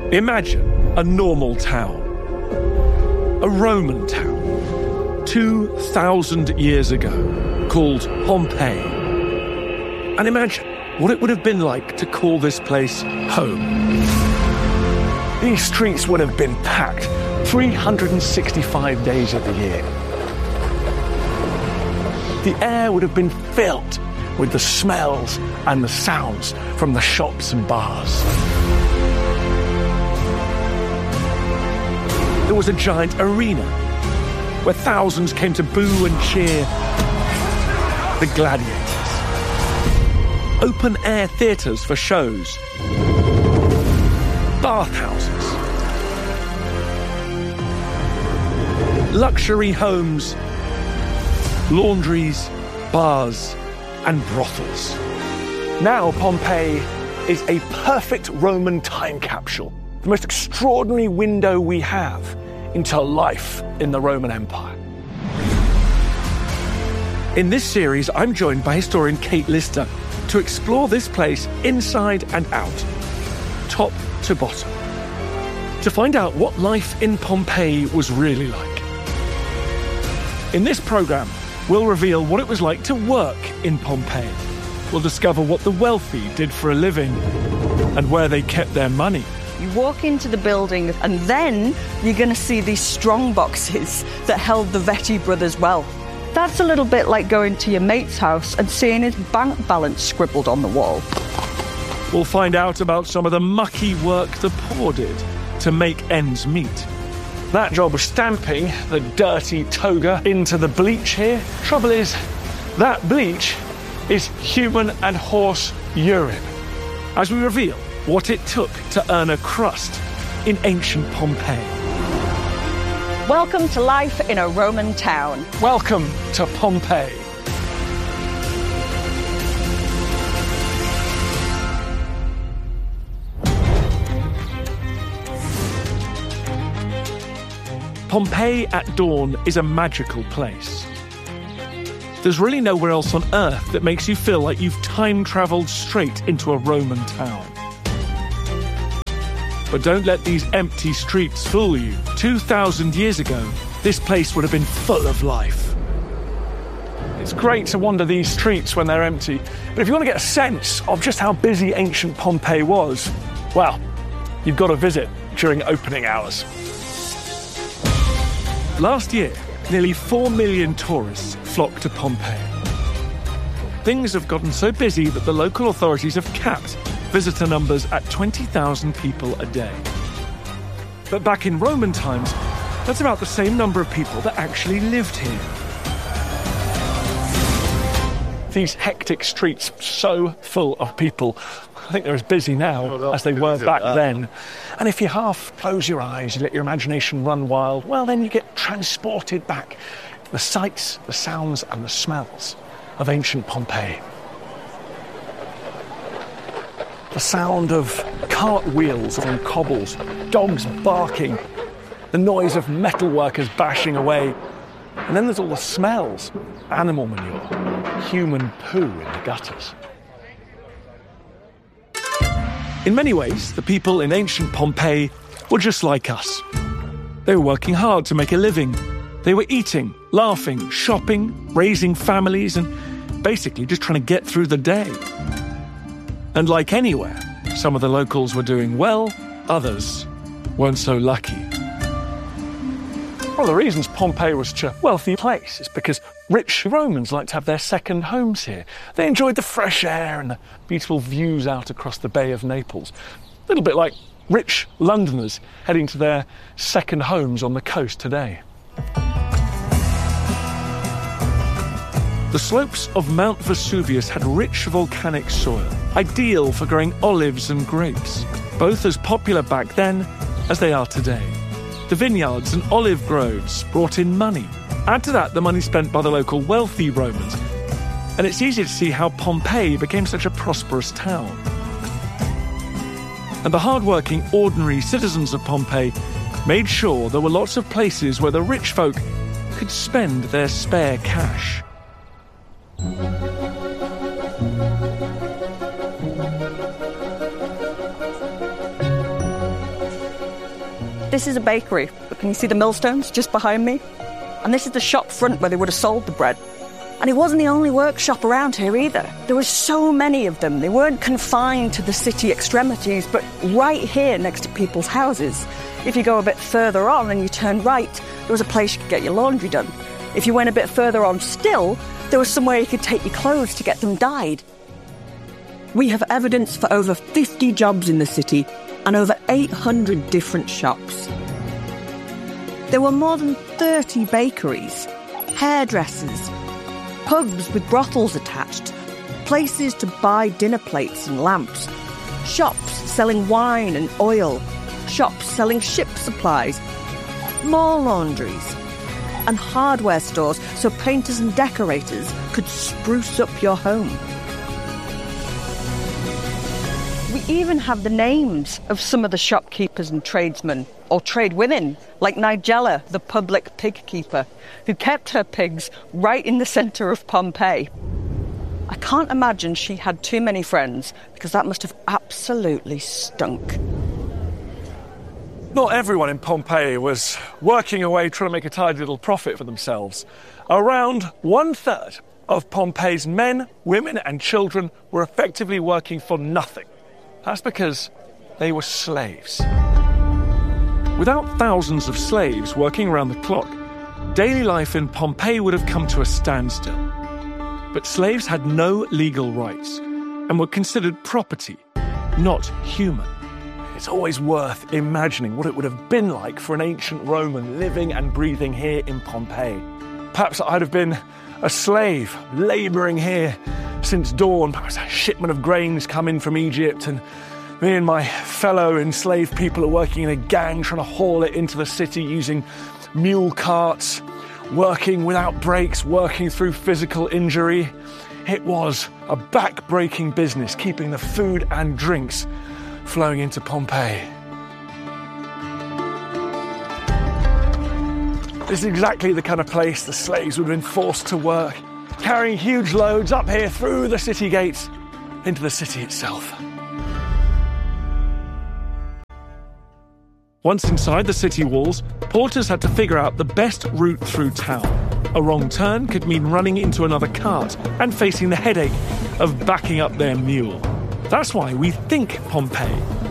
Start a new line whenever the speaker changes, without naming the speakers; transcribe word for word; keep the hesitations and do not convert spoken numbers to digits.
Imagine a normal town, a Roman town, two thousand years ago, called Pompeii. And imagine what it would have been like to call this place home. These streets would have been packed three hundred sixty-five days of the year. The air would have been filled with the smells and the sounds from the shops and bars. There was a giant arena where thousands came to boo and cheer the gladiators. Open-air theatres for shows. Bathhouses. Luxury homes. Laundries, bars, and brothels. Now Pompeii is a perfect Roman time capsule, the most extraordinary window we have into life in the Roman Empire. In this series, I'm joined by historian Kate Lister to explore this place inside and out, top to bottom, to find out what life in Pompeii was really like. In this programme, we'll reveal what it was like to work in Pompeii. We'll discover what the wealthy did for a living and where they kept their money.
You walk into the building and then you're going to see these strong boxes that held the Vetti brothers' wealth. That's a little bit like going to your mate's house and seeing his bank balance scribbled on the wall.
We'll find out about some of the mucky work the poor did to make ends meet. That job was stamping the dirty toga into the bleach here. Trouble is, that bleach is human and horse urine. As we reveal what it took to earn a crust in ancient Pompeii.
Welcome to life in a Roman town.
Welcome to Pompeii. Pompeii at dawn is a magical place. There's really nowhere else on Earth that makes you feel like you've time-travelled straight into a Roman town. But don't let these empty streets fool you. two thousand years ago, this place would have been full of life. It's great to wander these streets when they're empty, but if you want to get a sense of just how busy ancient Pompeii was, well, you've got to visit during opening hours. Last year, nearly four million tourists flocked to Pompeii. Things have gotten so busy that the local authorities have capped visitor numbers at twenty thousand people a day. But back in Roman times, that's about the same number of people that actually lived here. These hectic streets, so full of people. I think they're as busy now as they were back then. And if you half close your eyes, you let your imagination run wild, well, then you get transported back to the sights, the sounds, and the smells of ancient Pompeii. The sound of cartwheels on cobbles, dogs barking, the noise of metal workers bashing away. And then there's all the smells, animal manure, human poo in the gutters. In many ways, the people in ancient Pompeii were just like us. They were working hard to make a living. They were eating, laughing, shopping, raising families, and basically just trying to get through the day. And like anywhere, some of the locals were doing well, others weren't so lucky. One of the reasons Pompeii was such a wealthy place is because rich Romans liked to have their second homes here. They enjoyed the fresh air and the beautiful views out across the Bay of Naples. A little bit like rich Londoners heading to their second homes on the coast today. The slopes of Mount Vesuvius had rich volcanic soil, ideal for growing olives and grapes, both as popular back then as they are today. The vineyards and olive groves brought in money. Add to that the money spent by the local wealthy Romans, and it's easy to see how Pompeii became such a prosperous town. And the hard-working, ordinary citizens of Pompeii made sure there were lots of places where the rich folk could spend their spare cash.
This is a bakery. Can you see the millstones just behind me? And this is the shop front where they would have sold the bread. And it wasn't the only workshop around here either. There were so many of them. They weren't confined to the city extremities, but right here next to people's houses. If you go a bit further on and you turn right, there was a place you could get your laundry done. If you went a bit further on still, there was somewhere you could take your clothes to get them dyed. We have evidence for over fifty jobs in the city and over eight hundred different shops. There were more than thirty bakeries, hairdressers, pubs with brothels attached, places to buy dinner plates and lamps, shops selling wine and oil, shops selling ship supplies, more laundries, and hardware stores so painters and decorators could spruce up your home. We even have the names of some of the shopkeepers and tradesmen, or tradewomen, like Nigella, the public pig keeper, who kept her pigs right in the centre of Pompeii. I can't imagine she had too many friends, because that must have absolutely stunk.
Not everyone in Pompeii was working away trying to make a tidy little profit for themselves. Around one-third of Pompeii's men, women and children were effectively working for nothing. That's because they were slaves. Without thousands of slaves working around the clock, daily life in Pompeii would have come to a standstill. But slaves had no legal rights and were considered property, not human. It's always worth imagining what it would have been like for an ancient Roman living and breathing here in Pompeii. Perhaps I'd have been a slave labouring here since dawn. Perhaps a shipment of grains come in from Egypt and me and my fellow enslaved people are working in a gang trying to haul it into the city using mule carts, working without breaks, working through physical injury. It was a back-breaking business, keeping the food and drinks flowing into Pompeii. This is exactly the kind of place the slaves would have been forced to work, carrying huge loads up here through the city gates into the city itself. Once inside the city walls, porters had to figure out the best route through town. A wrong turn could mean running into another cart and facing the headache of backing up their mule. That's why we think Pompeii